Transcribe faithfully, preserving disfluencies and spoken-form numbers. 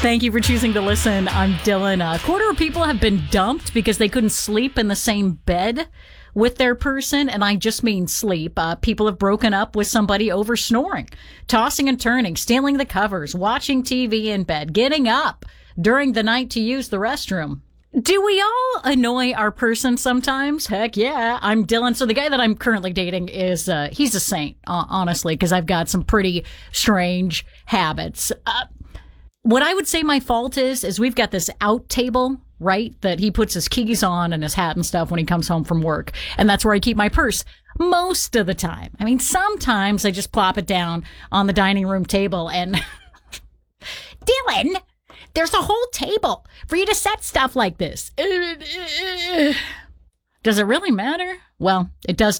Thank you for choosing to listen. I'm Dylan. A quarter of people have been dumped because they couldn't sleep in the same bed with their person, and I just mean sleep. Uh, people have broken up with somebody over snoring, tossing and turning, stealing the covers, watching T V in bed, getting up during the night to use the restroom. Do we all annoy our person sometimes? Heck yeah. I'm Dylan. So the guy that I'm currently dating is, uh, he's a saint, uh, honestly, because I've got some pretty strange habits. Uh, what I would say my fault is, is we've got this out table, right, that he puts his keys on and his hat and stuff when he comes home from work. And that's where I keep my purse most of the time. I mean, sometimes I just plop it down on the dining room table and Dylan, there's a whole table for you to set stuff like this. Does it really matter? Well, it does